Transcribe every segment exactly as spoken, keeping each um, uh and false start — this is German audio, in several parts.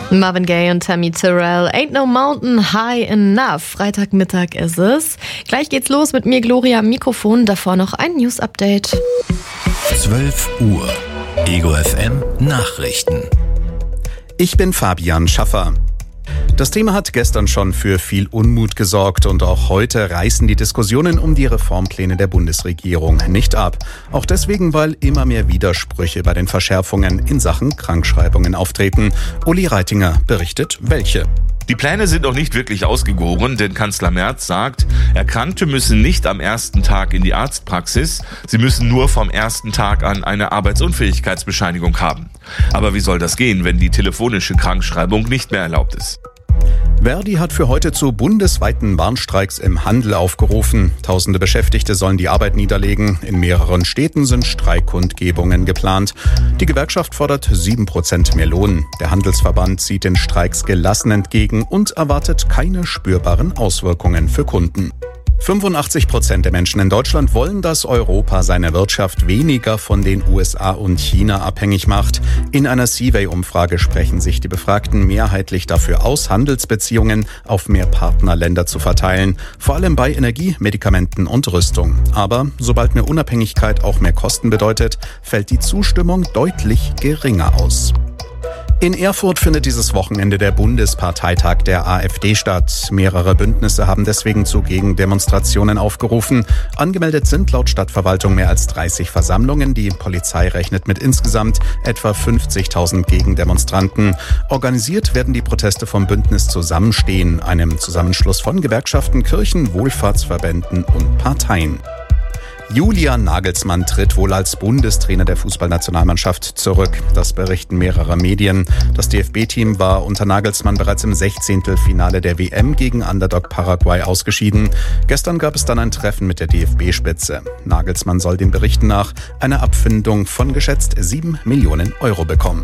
Marvin Gaye und Tammy Terrell, Ain't No Mountain High Enough. Freitagmittag ist es. Gleich geht's los mit mir, Gloria, am Mikrofon. Davor noch ein News-Update. zwölf Uhr. Ego F M Nachrichten. Ich bin Fabian Schaffer. Das Thema hat gestern schon für viel Unmut gesorgt und auch heute reißen die Diskussionen um die Reformpläne der Bundesregierung nicht ab. Auch deswegen, weil immer mehr Widersprüche bei den Verschärfungen in Sachen Krankschreibungen auftreten. Uli Reitinger berichtet, welche. Die Pläne sind noch nicht wirklich ausgegoren, denn Kanzler Merz sagt, Erkrankte müssen nicht am ersten Tag in die Arztpraxis, sie müssen nur vom ersten Tag an eine Arbeitsunfähigkeitsbescheinigung haben. Aber wie soll das gehen, wenn die telefonische Krankschreibung nicht mehr erlaubt ist? Verdi hat für heute zu bundesweiten Warnstreiks im Handel aufgerufen. Tausende Beschäftigte sollen die Arbeit niederlegen. In mehreren Städten sind Streikkundgebungen geplant. Die Gewerkschaft fordert sieben Prozent mehr Lohn. Der Handelsverband sieht den Streiks gelassen entgegen und erwartet keine spürbaren Auswirkungen für Kunden. fünfundachtzig Prozent der Menschen in Deutschland wollen, dass Europa seine Wirtschaft weniger von den U S A und China abhängig macht. In einer Seavey-Umfrage sprechen sich die Befragten mehrheitlich dafür aus, Handelsbeziehungen auf mehr Partnerländer zu verteilen, vor allem bei Energie, Medikamenten und Rüstung. Aber sobald mehr Unabhängigkeit auch mehr Kosten bedeutet, fällt die Zustimmung deutlich geringer aus. In Erfurt findet dieses Wochenende der Bundesparteitag der AfD statt. Mehrere Bündnisse haben deswegen zu Gegendemonstrationen aufgerufen. Angemeldet sind laut Stadtverwaltung mehr als dreißig Versammlungen. Die Polizei rechnet mit insgesamt etwa fünfzigtausend Gegendemonstranten. Organisiert werden die Proteste vom Bündnis Zusammenstehen, einem Zusammenschluss von Gewerkschaften, Kirchen, Wohlfahrtsverbänden und Parteien. Julian Nagelsmann tritt wohl als Bundestrainer der Fußballnationalmannschaft zurück. Das berichten mehrere Medien. Das D F B-Team war unter Nagelsmann bereits im Sechzehntelfinale der W M gegen Underdog Paraguay ausgeschieden. Gestern gab es dann ein Treffen mit der D F B-Spitze. Nagelsmann soll den Berichten nach eine Abfindung von geschätzt sieben Millionen Euro bekommen.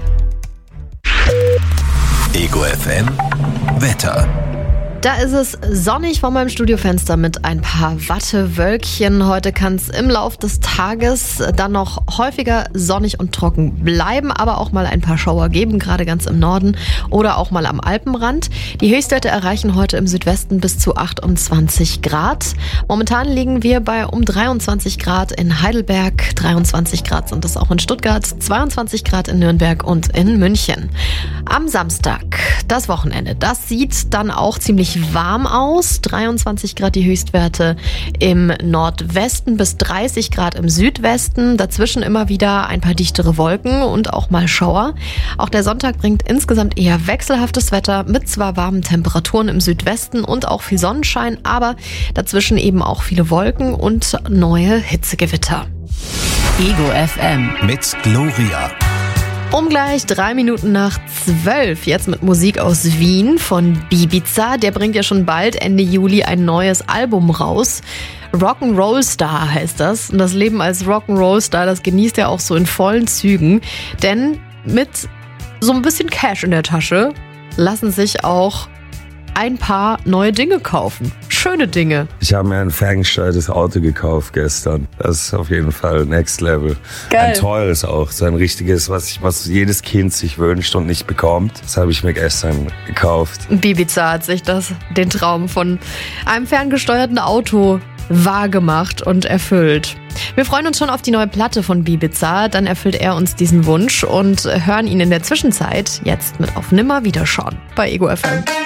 Ego F M Wetter. Da ist es sonnig vor meinem Studiofenster mit ein paar Wattewölkchen. Heute kann es im Lauf des Tages dann noch häufiger sonnig und trocken bleiben, aber auch mal ein paar Schauer geben, gerade ganz im Norden oder auch mal am Alpenrand. Die Höchstwerte erreichen heute im Südwesten bis zu achtundzwanzig Grad. Momentan liegen wir bei um dreiundzwanzig Grad in Heidelberg, dreiundzwanzig Grad sind es auch in Stuttgart, zweiundzwanzig Grad in Nürnberg und in München. Am Samstag, das Wochenende, das sieht dann auch ziemlich warm aus. dreiundzwanzig Grad die Höchstwerte im Nordwesten bis dreißig Grad im Südwesten. Dazwischen immer wieder ein paar dichtere Wolken und auch mal Schauer. Auch der Sonntag bringt insgesamt eher wechselhaftes Wetter mit zwar warmen Temperaturen im Südwesten und auch viel Sonnenschein, aber dazwischen eben auch viele Wolken und neue Hitzegewitter. Ego F M mit Gloria. Um gleich drei Minuten nach zwölf, jetzt mit Musik aus Wien von Bibiza. Der bringt ja schon bald Ende Juli ein neues Album raus. Rock'n'Roll Star heißt das. Und das Leben als Rock'n'Roll Star, das genießt er auch so in vollen Zügen. Denn mit so ein bisschen Cash in der Tasche lassen sich auch ein paar neue Dinge kaufen. Schöne Dinge. Ich habe mir ein ferngesteuertes Auto gekauft gestern. Das ist auf jeden Fall Next Level. Geil. Ein teures auch. So ein richtiges, was, ich, was jedes Kind sich wünscht und nicht bekommt. Das habe ich mir gestern gekauft. Bibiza hat sich das, den Traum von einem ferngesteuerten Auto wahrgemacht und erfüllt. Wir freuen uns schon auf die neue Platte von Bibiza. Dann erfüllt er uns diesen Wunsch und hören ihn in der Zwischenzeit jetzt mit Auf Nimmer Wiederschauen bei Ego F M.